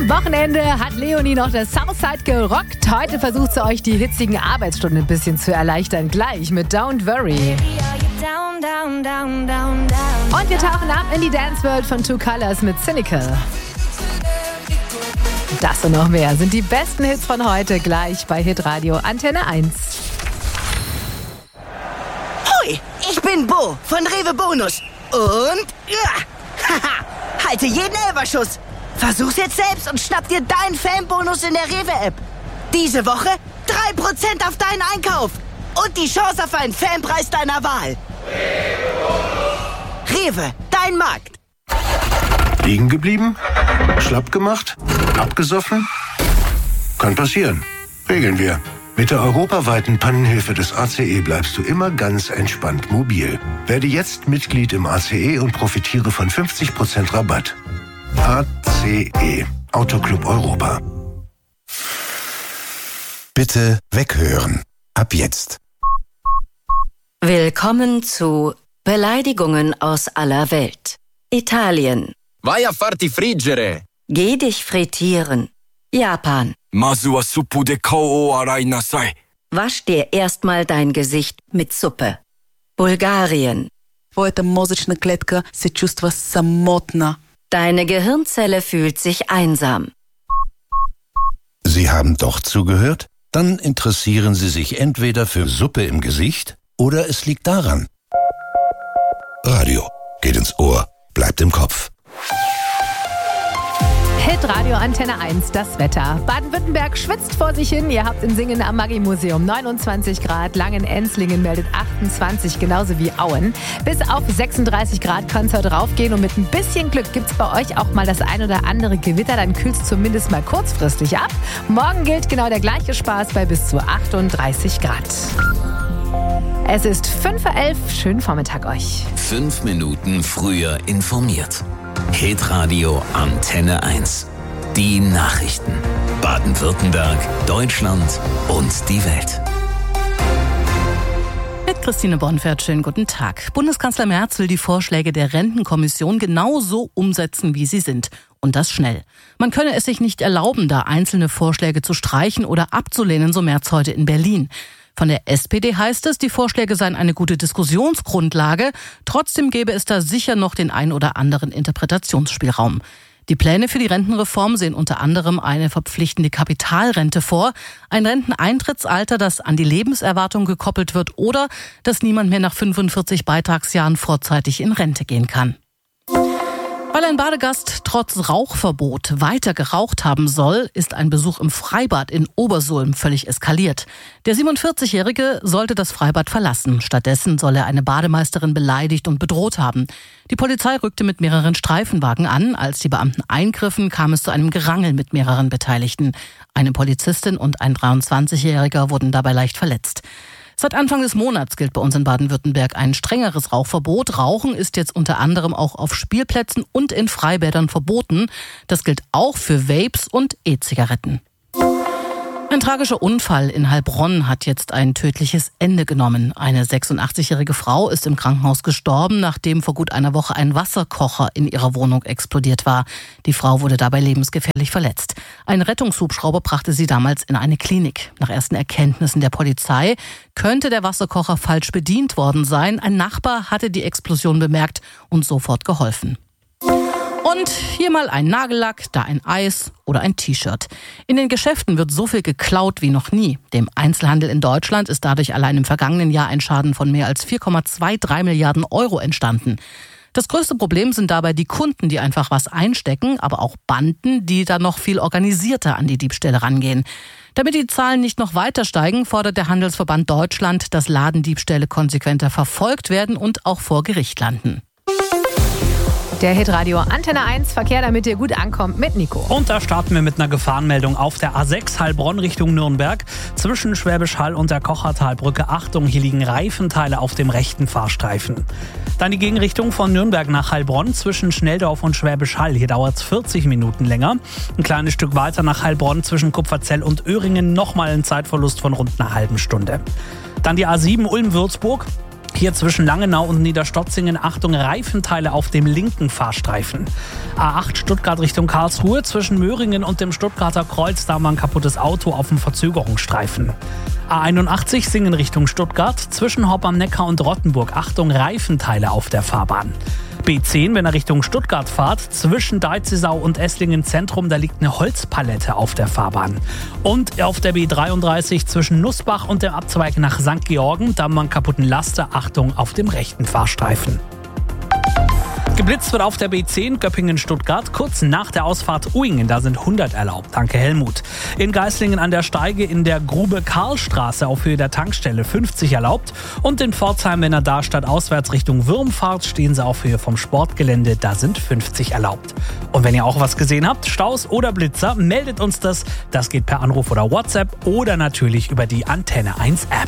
Am Wochenende hat Leonie noch das Southside gerockt. Heute versucht sie euch die hitzigen Arbeitsstunden ein bisschen zu erleichtern. Gleich mit Don't Worry. Und wir tauchen ab in die Dance-World von Two Colors mit Cynical. Das und noch mehr sind die besten Hits von heute gleich bei Hitradio Antenne 1. Hoi, ich bin Bo von Rewe Bonus. Und halte jeden Elferschuss. Versuch's jetzt selbst und schnapp dir deinen Fanbonus in der Rewe-App. Diese Woche 3% auf deinen Einkauf. Und die Chance auf einen Fanpreis deiner Wahl. Rewe, dein Markt. Liegen geblieben? Schlapp gemacht? Abgesoffen? Kann passieren. Regeln wir. Mit der europaweiten Pannenhilfe des ACE bleibst du immer ganz entspannt mobil. Werde jetzt Mitglied im ACE und profitiere von 50% Rabatt. ACE, Autoclub Europa. Bitte weghören. Ab jetzt. Willkommen zu Beleidigungen aus aller Welt. Italien. Vai a farti friggere. Geh dich frittieren. Japan. Masu wa suppu de kao o arai nasai. Wasch dir erstmal dein Gesicht mit Suppe. Bulgarien. Твоята мозъчна клетка се чувства самотна. Deine Gehirnzelle fühlt sich einsam. Sie haben doch zugehört? Dann interessieren Sie sich entweder für Suppe im Gesicht oder es liegt daran. Radio geht ins Ohr, bleibt im Kopf. Hitradio Antenne 1, das Wetter. Baden-Württemberg schwitzt vor sich hin. Ihr habt in Singen am Maggi-Museum 29 Grad. Langen-Enzlingen meldet 28, genauso wie Auen. Bis auf 36 Grad kann es heute raufgehen. Und mit ein bisschen Glück gibt es bei euch auch mal das ein oder andere Gewitter. Dann kühlt es zumindest mal kurzfristig ab. Morgen gilt genau der gleiche Spaß bei bis zu 38 Grad. Es ist 5:11 Uhr. Schönen Vormittag euch. 5 Minuten früher informiert. Hitradio Antenne 1. Die Nachrichten. Baden-Württemberg, Deutschland und die Welt. Mit Christine Bonfert, schönen guten Tag. Bundeskanzler Merz will die Vorschläge der Rentenkommission genauso umsetzen, wie sie sind. Und das schnell. Man könne es sich nicht erlauben, da einzelne Vorschläge zu streichen oder abzulehnen, so Merz heute in Berlin. Von der SPD heißt es, die Vorschläge seien eine gute Diskussionsgrundlage. Trotzdem gäbe es da sicher noch den ein oder anderen Interpretationsspielraum. Die Pläne für die Rentenreform sehen unter anderem eine verpflichtende Kapitalrente vor, ein Renteneintrittsalter, das an die Lebenserwartung gekoppelt wird oder dass niemand mehr nach 45 Beitragsjahren vorzeitig in Rente gehen kann. Weil ein Badegast trotz Rauchverbot weiter geraucht haben soll, ist ein Besuch im Freibad in Obersulm völlig eskaliert. Der 47-Jährige sollte das Freibad verlassen. Stattdessen soll er eine Bademeisterin beleidigt und bedroht haben. Die Polizei rückte mit mehreren Streifenwagen an. Als die Beamten eingriffen, kam es zu einem Gerangel mit mehreren Beteiligten. Eine Polizistin und ein 23-Jähriger wurden dabei leicht verletzt. Seit Anfang des Monats gilt bei uns in Baden-Württemberg ein strengeres Rauchverbot. Rauchen ist jetzt unter anderem auch auf Spielplätzen und in Freibädern verboten. Das gilt auch für Vapes und E-Zigaretten. Ein tragischer Unfall in Heilbronn hat jetzt ein tödliches Ende genommen. Eine 86-jährige Frau ist im Krankenhaus gestorben, nachdem vor gut einer Woche ein Wasserkocher in ihrer Wohnung explodiert war. Die Frau wurde dabei lebensgefährlich verletzt. Ein Rettungshubschrauber brachte sie damals in eine Klinik. Nach ersten Erkenntnissen der Polizei könnte der Wasserkocher falsch bedient worden sein. Ein Nachbar hatte die Explosion bemerkt und sofort geholfen. Und hier mal ein Nagellack, da ein Eis oder ein T-Shirt. In den Geschäften wird so viel geklaut wie noch nie. Dem Einzelhandel in Deutschland ist dadurch allein im vergangenen Jahr ein Schaden von mehr als 4,23 Milliarden Euro entstanden. Das größte Problem sind dabei die Kunden, die einfach was einstecken, aber auch Banden, die dann noch viel organisierter an die Diebstähle rangehen. Damit die Zahlen nicht noch weiter steigen, fordert der Handelsverband Deutschland, dass Ladendiebstähle konsequenter verfolgt werden und auch vor Gericht landen. Der Hitradio Antenne 1 Verkehr, damit ihr gut ankommt, mit Nico. Und da starten wir mit einer Gefahrenmeldung auf der A6 Heilbronn Richtung Nürnberg. Zwischen Schwäbisch Hall und der Kochertalbrücke. Achtung, hier liegen Reifenteile auf dem rechten Fahrstreifen. Dann die Gegenrichtung von Nürnberg nach Heilbronn zwischen Schnelldorf und Schwäbisch Hall. Hier dauert es 40 Minuten länger. Ein kleines Stück weiter nach Heilbronn zwischen Kupferzell und Öhringen. Nochmal ein Zeitverlust von rund einer halben Stunde. Dann die A7 Ulm-Würzburg. Hier zwischen Langenau und Niederstotzingen, Achtung, Reifenteile auf dem linken Fahrstreifen. A8 Stuttgart Richtung Karlsruhe, zwischen Möhringen und dem Stuttgarter Kreuz, da mal ein kaputtes Auto auf dem Verzögerungsstreifen. A81 Singen Richtung Stuttgart, zwischen Horb am Neckar und Rottenburg, Achtung, Reifenteile auf der Fahrbahn. B10, wenn ihr Richtung Stuttgart fahrt, zwischen Deizisau und Esslingen Zentrum, da liegt eine Holzpalette auf der Fahrbahn. Und auf der B33 zwischen Nussbach und dem Abzweig nach St. Georgen, da haben wir einen kaputten Laster, Achtung, auf dem rechten Fahrstreifen. Geblitzt wird auf der B10 Göppingen-Stuttgart, kurz nach der Ausfahrt Uingen, da sind 100 erlaubt. Danke Helmut. In Geislingen an der Steige in der Grube Karlstraße auf Höhe der Tankstelle 50 erlaubt. Und in Pforzheim, wenn ihr da statt auswärts Richtung Würm fahrt, stehen sie auf Höhe vom Sportgelände, da sind 50 erlaubt. Und wenn ihr auch was gesehen habt, Staus oder Blitzer, meldet uns das. Das geht per Anruf oder WhatsApp oder natürlich über die Antenne 1 App.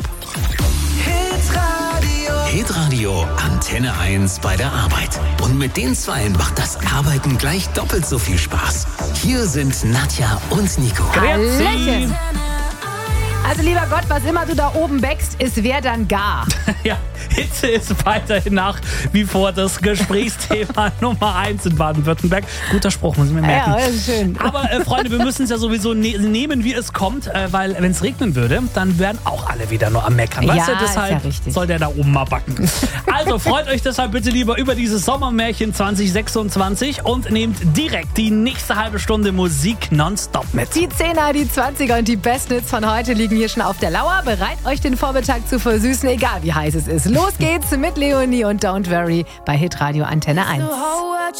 Hitradio Antenne 1 bei der Arbeit. Und mit den Zweien macht das Arbeiten gleich doppelt so viel Spaß. Hier sind Nadja und Nico. Hallöchen. Also lieber Gott, was immer du da oben bäckst, es wäre dann gar. Ja, Hitze ist weiterhin nach wie vor das Gesprächsthema Nummer 1 in Baden-Württemberg. Guter Spruch, muss ich mir merken. Ja, das ist schön. Aber Freunde, wir müssen es ja sowieso nehmen, wie es kommt, weil wenn es regnen würde, dann wären auch alle wieder nur am Meckern. Weißt du, deshalb soll der da oben mal backen. Also freut euch deshalb bitte lieber über dieses Sommermärchen 2026 und nehmt direkt die nächste halbe Stunde Musik nonstop mit. Die 10er, die 20er und die Best Hits von heute liegen hier schon auf der Lauer. Bereit, euch den Vormittag zu versüßen, egal wie heiß es ist. Los geht's mit Leonie und Don't Worry bei Hitradio Antenne 1.